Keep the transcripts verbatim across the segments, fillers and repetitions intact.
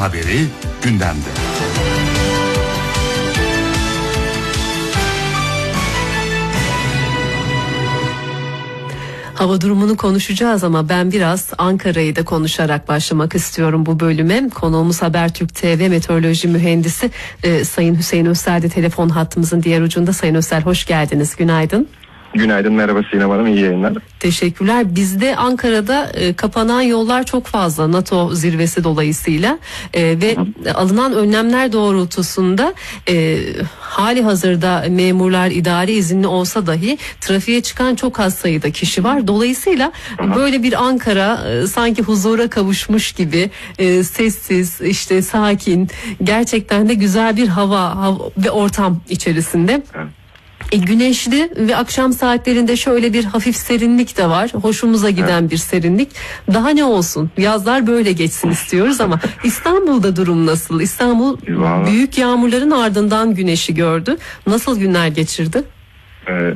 haberi gündemde. Hava durumunu konuşacağız ama ben biraz Ankara'yı da konuşarak başlamak istiyorum bu bölüme. Konuğumuz Habertürk T V meteoroloji mühendisi e, Sayın Hüseyin Özsel de telefon hattımızın diğer ucunda. Sayın Özsel, hoş geldiniz. Günaydın. Günaydın, merhaba Sinem Hanım, iyi yayınlar. Teşekkürler. Bizde Ankara'da e, kapanan yollar çok fazla NATO zirvesi dolayısıyla e, ve Hı. alınan önlemler doğrultusunda e, hali hazırda memurlar idari izinli olsa dahi trafiğe çıkan çok az sayıda kişi var. Dolayısıyla Hı. böyle bir Ankara e, sanki huzura kavuşmuş gibi e, sessiz, işte sakin, gerçekten de güzel bir hava, hava ve ortam içerisinde. Evet. E, güneşli ve akşam saatlerinde şöyle bir hafif serinlik de var. Hoşumuza giden evet. bir serinlik. Daha ne olsun? Yazlar böyle geçsin istiyoruz ama İstanbul'da durum nasıl? İstanbul Vallahi. büyük yağmurların ardından güneşi gördü. Nasıl günler geçirdi? Ee,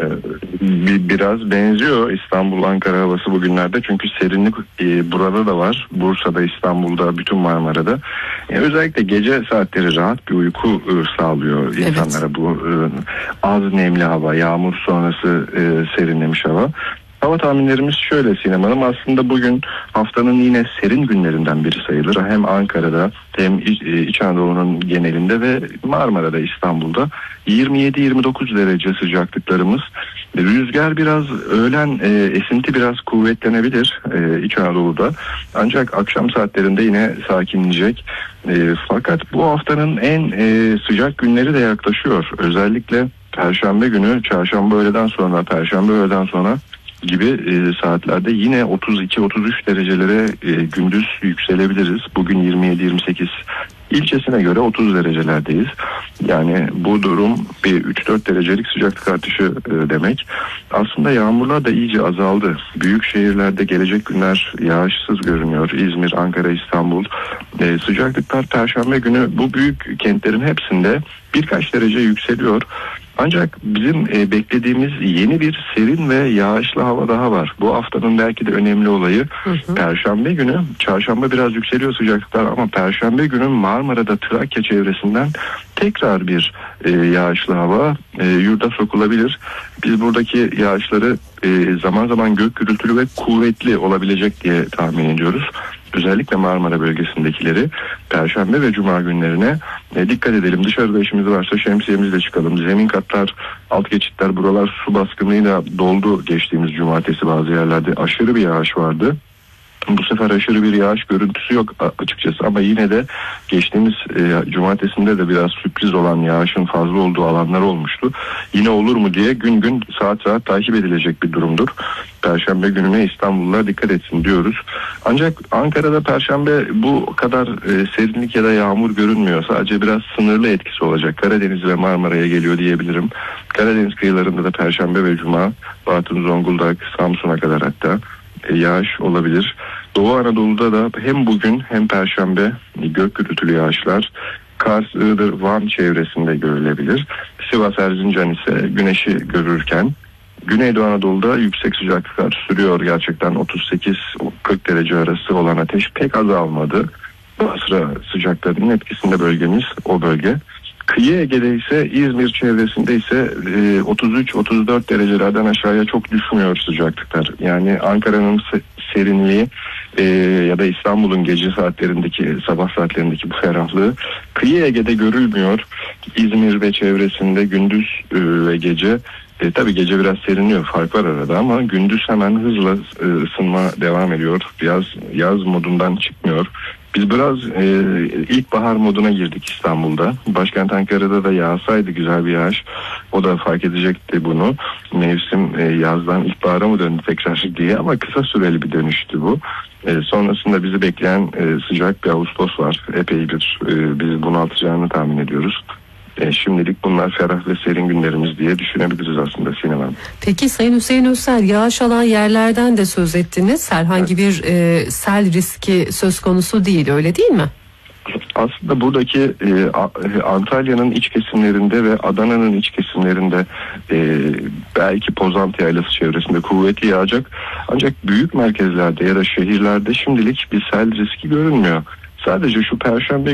biraz benziyor İstanbul Ankara havası bugünlerde, çünkü serinlik e, burada da var, Bursa'da, İstanbul'da, bütün Marmara'da. E, özellikle gece saatleri rahat bir uyku e, sağlıyor insanlara. Evet. Bu e, az nemli hava, yağmur sonrası e, serinlemiş hava. Hava tahminlerimiz şöyle Sinem Hanım, aslında bugün haftanın yine serin günlerinden biri sayılır. Hem Ankara'da hem İç Anadolu'nun genelinde ve Marmara'da, İstanbul'da yirmi yedi yirmi dokuz derece sıcaklıklarımız. Rüzgar biraz, öğlen e, esinti biraz kuvvetlenebilir e, İç Anadolu'da. Ancak akşam saatlerinde yine sakinleyecek. E, fakat bu haftanın en e, sıcak günleri de yaklaşıyor. Özellikle Perşembe günü, Çarşamba öğleden sonra, Perşembe öğleden sonra gibi e, saatlerde yine otuz iki otuz üç derecelere e, gündüz yükselebiliriz. Bugün yirmi yedi yirmi sekiz, ilçesine göre otuz derecelerdeyiz. Yani bu durum bir üç dört derecelik sıcaklık artışı e, demek. Aslında yağmurlar da iyice azaldı. Büyük şehirlerde gelecek günler yağışsız görünüyor. İzmir, Ankara, İstanbul. E, sıcaklıklar Perşembe günü bu büyük kentlerin hepsinde birkaç derece yükseliyor. Ancak bizim e, beklediğimiz yeni bir serin ve yağışlı hava daha var. Bu haftanın belki de önemli olayı hı hı. Perşembe günü, Çarşamba biraz yükseliyor sıcaklıklar ama Perşembe günü Marmara'da, Trakya çevresinden tekrar bir e, yağışlı hava e, yurda sokulabilir. Biz buradaki yağışları e, zaman zaman gök gürültülü ve kuvvetli olabilecek diye tahmin ediyoruz. Özellikle Marmara bölgesindekileri Perşembe ve Cuma günlerine e, dikkat edelim. Dışarıda işimiz varsa şemsiyemizle çıkalım. Zemin katlar, alt geçitler, buralar su baskınıyla doldu geçtiğimiz cumartesi, bazı yerlerde aşırı bir yağış vardı. Bu sefer aşırı bir yağış görüntüsü yok açıkçası ama yine de geçtiğimiz e, cumartesinde de biraz sürpriz olan yağışın fazla olduğu alanlar olmuştu. Yine olur mu diye gün gün, saat saat takip edilecek bir durumdur. Perşembe gününe İstanbullular dikkat etsin diyoruz. Ancak Ankara'da Perşembe bu kadar e, serinlik ya da yağmur görünmüyor. Sadece biraz sınırlı etkisi olacak. Karadeniz ve Marmara'ya geliyor diyebilirim. Karadeniz kıyılarında da Perşembe ve Cuma, Bartın, Zonguldak, Samsun'a kadar hatta yağış olabilir. Doğu Anadolu'da da hem bugün hem Perşembe gök gürültülü yağışlar Kars, Iğdır, Van çevresinde görülebilir. Sivas, Erzincan ise güneşi görürken Güneydoğu Anadolu'da yüksek sıcaklıklar sürüyor. Gerçekten otuz sekiz kırk derece arası olan ateş pek azalmadı. Basra sıcaklarının etkisinde bölgemiz o bölge. Kıyı Ege'de ise, İzmir çevresinde ise e, otuz üç otuz dört derecelerden aşağıya çok düşmüyor sıcaklıklar. Yani Ankara'nın serinliği e, ya da İstanbul'un gece saatlerindeki, sabah saatlerindeki bu ferahlığı Kıyı Ege'de görülmüyor. İzmir ve çevresinde gündüz e, ve gece E, tabii gece biraz seriniyor, fark var arada, ama gündüz hemen hızla e, ısınma devam ediyor. Yaz, yaz modundan çıkmıyor. Biz biraz e, ilkbahar moduna girdik İstanbul'da. Başkent Ankara'da da yağsaydı güzel bir yağış, o da fark edecekti bunu. Mevsim e, yazdan ilkbahara mı döndü tekrar diye, ama kısa süreli bir dönüştü bu. E, sonrasında bizi bekleyen e, sıcak bir Ağustos var. Epey bir e, bizi bunaltacağını tahmin ediyoruz. E, şimdilik bunlar ferah ve serin günlerimiz diye düşünebiliriz aslında Sinem Hanım. Peki Sayın Hüseyin Özsel, yağış alan yerlerden de söz ettiniz. Herhangi evet. bir e, sel riski söz konusu değil, öyle değil mi? Aslında buradaki e, Antalya'nın iç kesimlerinde ve Adana'nın iç kesimlerinde e, belki Pozantı Yaylası çevresinde kuvveti yağacak. Ancak büyük merkezlerde ya da şehirlerde şimdilik bir sel riski görünmüyor. Sadece şu Perşembe